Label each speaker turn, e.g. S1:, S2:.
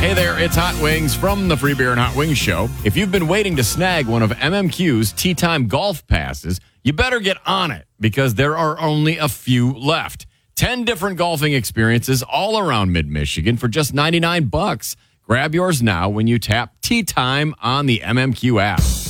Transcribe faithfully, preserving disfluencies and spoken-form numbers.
S1: Hey there, it's Hot Wings from the Free Beer and Hot Wings Show. If you've been waiting to snag one of M M Q's Tea Time Golf Passes, you better get on it because there are only a few left. Ten different golfing experiences all around mid-Michigan for just ninety-nine bucks. Grab yours now when you tap Tea Time on the M M Q app.